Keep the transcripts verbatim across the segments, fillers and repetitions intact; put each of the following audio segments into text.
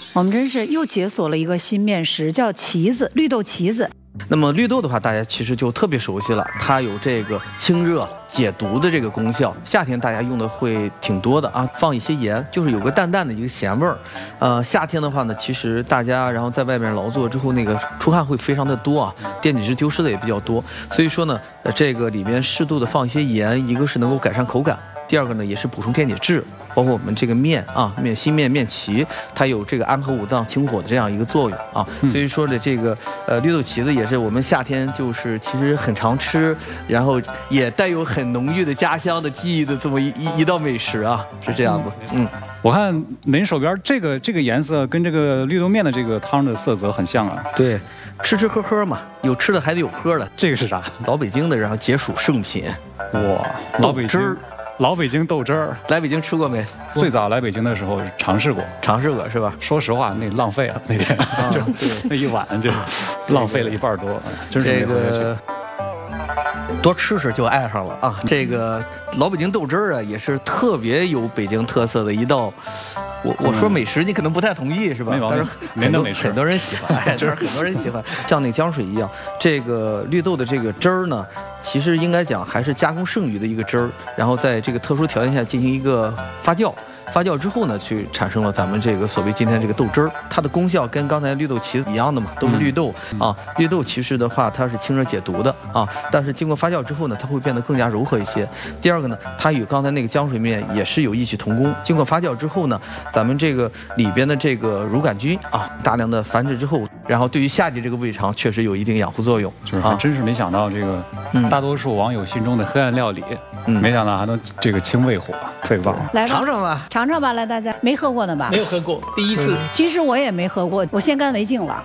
我们真是又解锁了一个新面食，叫旗子，绿豆旗子。 那么绿豆的话，大家其实就特别熟悉了，它有这个清热解毒的这个功效。夏天大家用的会挺多的啊，放一些盐，就是有个淡淡的一个咸味儿。呃，夏天的话呢，其实大家然后在外面劳作之后，那个出汗会非常的多啊，电解质丢失的也比较多。所以说呢，呃，这个里边适度的放一些盐，一个是能够改善口感。第二个呢，也是补充电解质，包括我们这个面啊，面新面面旗，它有这个安和五脏清火的这样一个作用啊。所以说的这个呃绿豆旗子也是我们夏天就是其实很常吃，然后也带有很浓郁的家乡的记忆的这么一一一道美食啊，是这样子。嗯， 我看您手边这个这个颜色跟这个绿豆面的这个汤的色泽很像啊。 对，吃吃喝喝嘛，有吃的还得有喝的。 这个是啥？ 老北京的，然后解暑圣品。 哇，老北京。老北京豆汁儿， 来北京吃过没？ 最早来北京的时候尝试过， 尝试过是吧？ 说实话，那浪费了那天，啊、就那一碗就浪费了一半多，真是没喝下去。 这个多吃吃就爱上了啊！这个老北京豆汁儿啊，也是特别有北京特色的一道。我我说美食，你可能不太同意是吧？ 但是很多很多人喜欢，哎，就是很多人喜欢，像那个浆水一样。这个绿豆的这个汁儿呢，其实应该讲还是加工剩余的一个汁儿，然后在这个特殊条件下进行一个发酵。发酵之后呢，去产生了咱们这个所谓今天这个豆汁儿，它的功效跟刚才绿豆旗子一样的嘛，都是绿豆、嗯、啊。绿豆其实的话，它是清热解毒的啊，但是经过发酵之后呢，它会变得更加柔和一些。第二个呢，它与刚才那个浆水面也是有异曲同工。经过发酵之后呢，咱们这个里边的这个乳杆菌啊，大量的繁殖之后，然后对于夏季这个胃肠确实有一定养护作用。 就是还真是没想到这个，嗯、大多数网友心中的黑暗料理，嗯、没想到还能这个清胃火，特别棒。 来吧， 尝尝吧。 尝尝吧，来大家没喝过呢吧？ 没有喝过，第一次。 其实我也没喝过，我先干为敬了。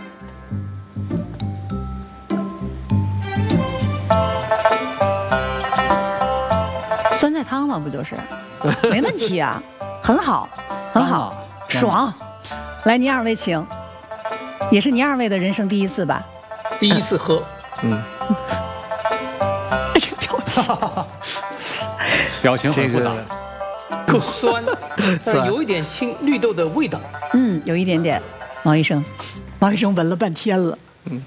酸菜汤嘛，不就是？没问题啊，很好，很好，爽。来，您二位请，也是您二位的人生第一次吧？ 第一次喝， 嗯。 这表情， 表情很复杂。 够酸，但有一点青绿豆的味道。 嗯，有一点点。王医生，王医生闻了半天了。 嗯，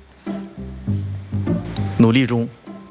努力中。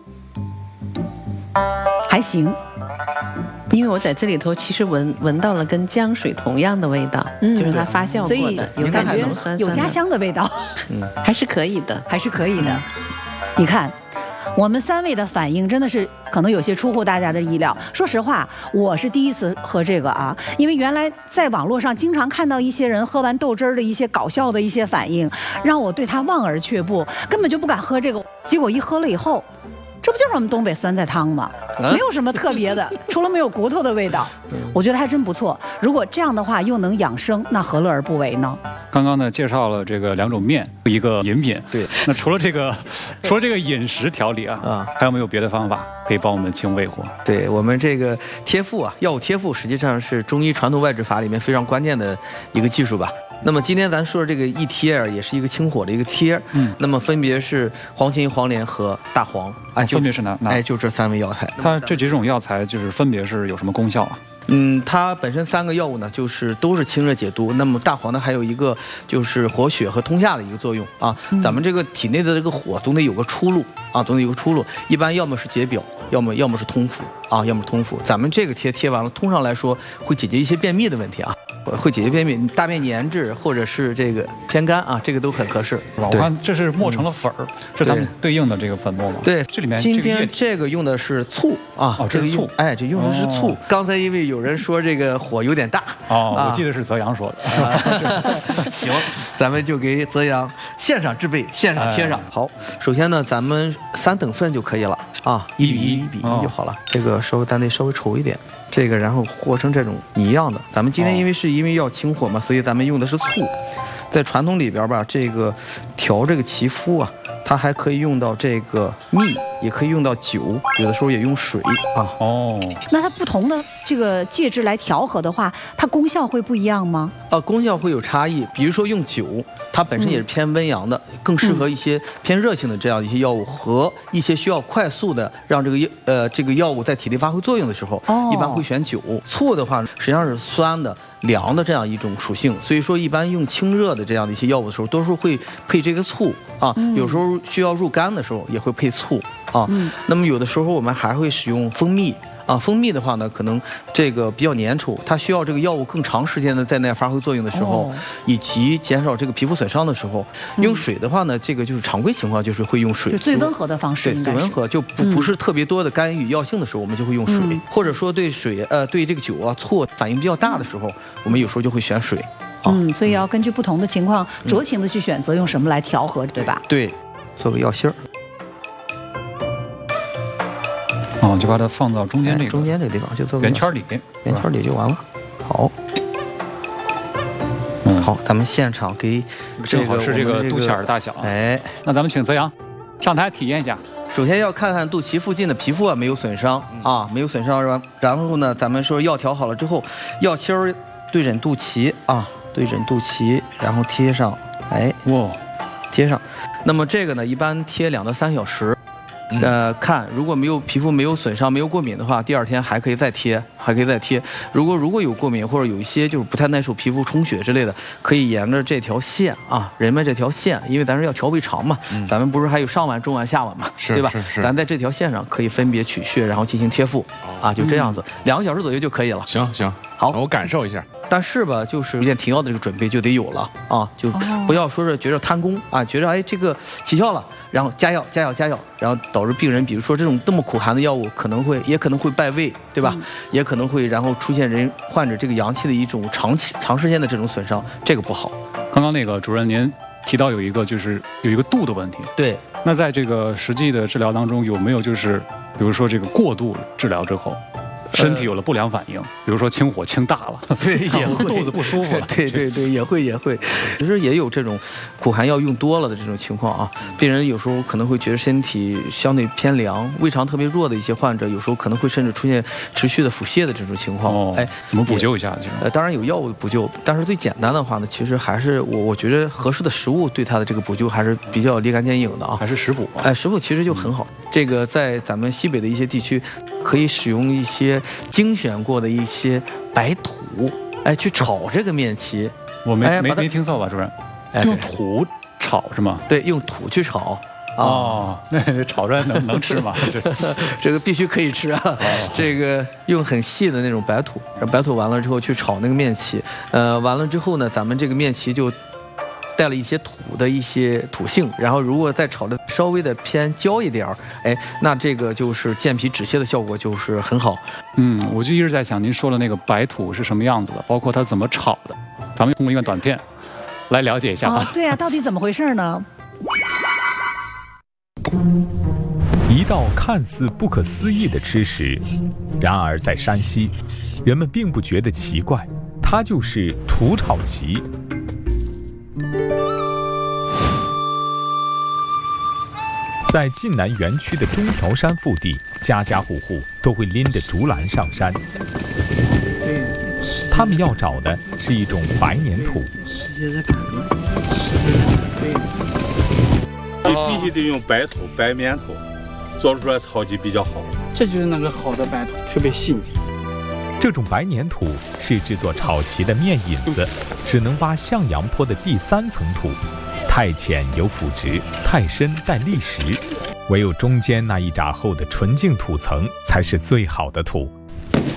还行， 因为我在这里头其实闻闻到了跟浆水同样的味道，嗯、就是它发酵过的，有感觉酸酸有家乡的味道， 嗯，还是可以的， 还是可以的。嗯、你看。我们三位的反应真的是可能有些出乎大家的意料。说实话，我是第一次喝这个啊，因为原来在网络上经常看到一些人喝完豆汁儿的一些搞笑的一些反应，让我对他望而却步，根本就不敢喝这个。结果一喝了以后，这不就是我们东北酸菜汤吗？没有什么特别的，除了没有骨头的味道。我觉得还真不错。如果这样的话又能养生，那何乐而不为呢？ 刚刚呢介绍了这个两种面，一个饮品。 对， 那除了这个，除了这个饮食调理啊，啊，还有没有别的方法可以帮我们清胃火？ 对我们这个贴腹啊，药物贴腹实际上是中医传统外治法里面非常关键的一个技术吧。那么今天咱说的这个一贴啊，也是一个清火的一个贴。嗯，那么分别是黄芩、黄连和大黄。 哎，分别是哪哪？ 哎，就这三味药材。 它这几种药材就是分别是有什么功效啊？ 嗯，它本身三个药物呢，就是都是清热解毒。那么大黄呢，还有一个就是活血和通下的一个作用啊。嗯、咱们这个体内的这个火总得有个出路啊，总得有个出路。一般要么是解表，要么要么是通腑啊，要么是通腑。咱们这个贴贴完了，通常来说会解决一些便秘的问题啊，会解决便秘、大便粘滞或者是这个偏干啊，这个都很合适。 我看这是磨成了粉儿，嗯、是他们对应的这个粉末吗？ 对， 这里面今天这个用的是醋啊， 哦，这个醋， 哎，这用的是醋。哦、刚才因为有人说这个火有点大， 哦，啊、我记得是泽阳说的。 啊、行，咱们就给泽阳现场制备，现场贴上。哎、好，首先呢，咱们三等份就可以了啊，一比一，一比一就好了。哦、这个稍微咱得稍微稠一点。这个然后和成这种泥样的。咱们今天因为是因为要清火嘛，所以咱们用的是醋。在传统里边吧，这个调这个祈福啊，它还可以用到这个蜜，也可以用到酒，有的时候也用水啊。 哦， 那它不同的这个介质来调和的话，它功效会不一样吗？ 啊，功效会有差异。比如说用酒，它本身也是偏温阳的，嗯、更适合一些偏热性的这样一些药物，和一些需要快速的让这个呃这个药物在体内发挥作用的时候，哦、一般会选酒。醋的话，实际上是酸的， 凉的这样一种属性，所以说一般用清热的这样的一些药物的时候，都是会配这个醋啊。嗯、有时候需要入肝的时候也会配醋啊。嗯、那么有的时候我们还会使用蜂蜜。啊，蜂蜜的话呢，可能这个比较粘稠，它需要这个药物更长时间的在那发挥作用的时候，哦、以及减少这个皮肤损伤的时候，用水的话呢，这个就是常规情况就是会用水， 就最温和的方式， 对，最温和就不、嗯、不是特别多的干预药性的时候，我们就会用水，嗯、或者说对水呃对这个酒啊醋反应比较大的时候，我们有时候就会选水。啊、 嗯，所以要根据不同的情况酌情的去选择用什么来调和，对吧？ 对，做个药芯儿。 哦，就把它放到中间这个、 哎、中间这个地方，就做个圆圈里， 圆圈里就完了。好，嗯，好，咱们现场给正好是这个肚脐眼大小。 哎， 那咱们请泽阳上台体验一下。 首先要看看肚脐附近的皮肤啊没有损伤啊，没有损伤是吧？然后呢，咱们说药调好了之后，药芯儿对准肚脐啊，对准肚脐，然后贴上，哎，哇，贴上。那么这个呢，一般贴两到三小时。呃，看如果没有皮肤没有损伤、没有过敏的话，第二天还可以再贴，还可以再贴。如果如果有过敏或者有一些就是不太耐受、皮肤充血之类的，可以沿着这条线啊，人们这条线，因为咱是要调胃肠嘛，嗯、咱们不是还有上脘、中脘、下脘嘛，对吧？ 是是。 咱在这条线上可以分别取穴，然后进行贴敷，啊，就这样子，两、嗯、个小时左右就可以了。 行行， 好， 我感受一下。 但是吧，就是有点停药的这个准备就得有了啊，就不要说是觉着贪功啊，觉着哎这个起效了，然后加药加药加药，然后导致病人比如说这种这么苦寒的药物可能会也可能会败胃，对吧？嗯、也可能会然后出现人患者这个阳气的一种长期长时间的这种损伤，这个不好。 刚刚那个主任您提到有一个就是有一个度的问题， 对。 那在这个实际的治疗当中有没有就是比如说这个过度治疗之后？身体有了不良反应，比如说清火清大了， 对，也会肚子不舒服了， 对对对，也会也会，其实也有这种苦寒药用多了的这种情况啊。病人有时候可能会觉得身体相对偏凉，胃肠特别弱的一些患者，有时候可能会甚至出现持续的腹泻的这种情况。 哦，哎，怎么补救一下？ 呃，当然有药物补救，但是最简单的话呢，其实还是我我觉得合适的食物对它的这个补救还是比较立竿见影的啊。 还是食补啊？ 哎，食补其实就很好。嗯、这个在咱们西北的一些地区，可以使用一些精选过的一些白土，哎，去炒这个面旗。 我没、哎、没没听错吧，主任？ 哎、 用土炒是吗？ 对，用土去炒。 哦，那炒出来能能吃吗？ 这个必须可以吃啊！哦、这个用很细的那种白土，白土完了之后去炒那个面旗，呃，完了之后呢，咱们这个面旗就带了一些土的一些土性，然后如果再炒的稍微的偏焦一点儿，哎，那这个就是健脾止泻的效果就是很好。 嗯，我就一直在想，您说的那个白土是什么样子的，包括它怎么炒的，咱们通过一个短片来了解一下吧。 哦、对呀、啊，到底怎么回事呢？ 一道看似不可思议的吃食，然而在山西，人们并不觉得奇怪，它就是土炒荠。在晋南园区的中条山腹地，家家户户都会拎着竹篮上山。他们要找的是一种白粘土。 你必须得用白土、白棉土，做出来草荠比较好。 这就是那个好的白土，特别细腻。 这种白粘土是制作炒荠的面引子，只能挖向阳坡的第三层土。太浅有腐殖，太深带砾石，唯有中间那一拃厚的纯净土层才是最好的土。